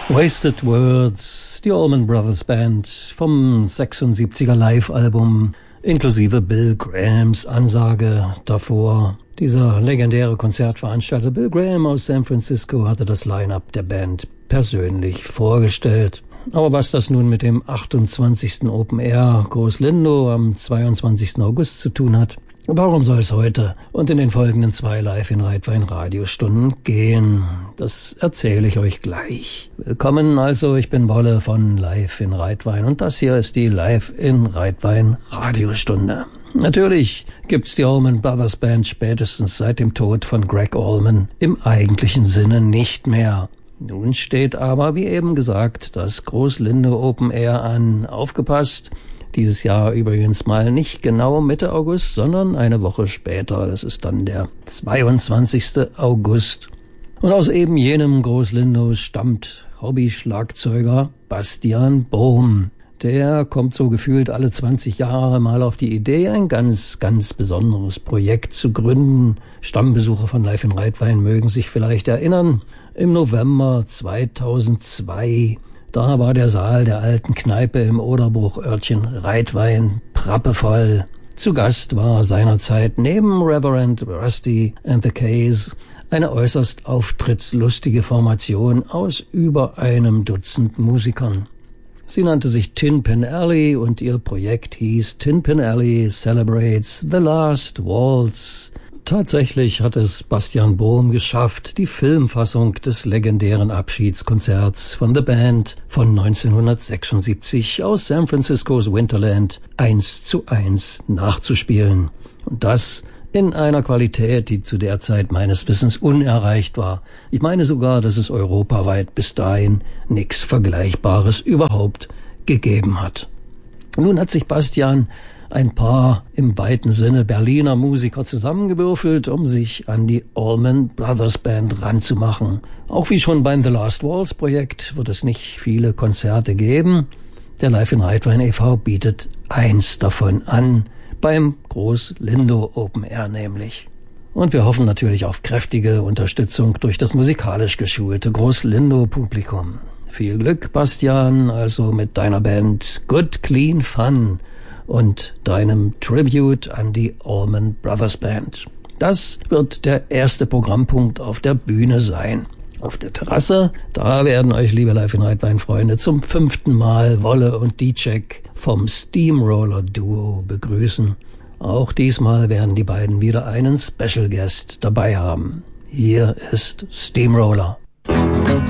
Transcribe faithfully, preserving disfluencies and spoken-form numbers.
Wasted Words, die Allman Brothers Band vom sechsundsiebziger Live-Album, inklusive Bill Grahams Ansage davor. Dieser legendäre Konzertveranstalter Bill Graham aus San Francisco hatte das Line-Up der Band persönlich vorgestellt. Aber was das nun mit dem achtundzwanzigsten Open Air Groß-Lindow am zweiundzwanzigsten August zu tun hat, darum soll es heute und in den folgenden zwei Live in Reitwein Radiostunden gehen. Das erzähle ich euch gleich. Willkommen also, ich bin Wolle von Live in Reitwein und das hier ist die Live in Reitwein Radiostunde. Natürlich gibt's die Allman Brothers Band spätestens seit dem Tod von Gregg Allman im eigentlichen Sinne nicht mehr. Nun steht aber, wie eben gesagt, das Groß-Lindow Open Air an. Aufgepasst! Dieses Jahr übrigens mal nicht genau Mitte August, sondern eine Woche später. Das ist dann der zweiundzwanzigste August. Und aus eben jenem Groß-Lindow stammt Hobby-Schlagzeuger Bastian Bohm. Der kommt so gefühlt alle zwanzig Jahre mal auf die Idee, ein ganz, ganz besonderes Projekt zu gründen. Stammbesucher von Live in Reitwein mögen sich vielleicht erinnern. Im November zweitausendzwei da war der Saal der alten Kneipe im Oderbruch-Örtchen Reitwein prappevoll. Zu Gast war seinerzeit neben Reverend Rusty and the Kays eine äußerst auftrittslustige Formation aus über einem Dutzend Musikern. Sie nannte sich Tin Pan Alley und ihr Projekt hieß Tin Pan Alley Celebrates the Last Waltz. Tatsächlich hat es Bastian Bohm geschafft, die Filmfassung des legendären Abschiedskonzerts von The Band von neunzehnhundertsechsundsiebzig aus San Franciscos Winterland eins zu eins nachzuspielen. Und das in einer Qualität, die zu der Zeit meines Wissens unerreicht war. Ich meine sogar, dass es europaweit bis dahin nichts Vergleichbares überhaupt gegeben hat. Nun hat sich Bastian ein paar im weiten Sinne Berliner Musiker zusammengewürfelt, um sich an die Allman Brothers Band ranzumachen. Auch wie schon beim The Last Waltz Projekt wird es nicht viele Konzerte geben. Der Live in Reitwein e V bietet eins davon an, beim Groß-Lindow Open Air nämlich. Und wir hoffen natürlich auf kräftige Unterstützung durch das musikalisch geschulte Groß-Lindow Publikum. Viel Glück, Bastian, also mit deiner Band Good Clean Fun und deinem Tribute an die Allman Brothers Band. Das wird der erste Programmpunkt auf der Bühne sein. Auf der Terrasse, da werden euch, liebe Live in Reitwein-Freunde, zum fünften Mal Wolle und D-Check vom Steamroller Duo begrüßen. Auch diesmal werden die beiden wieder einen Special Guest dabei haben. Hier ist Steamroller.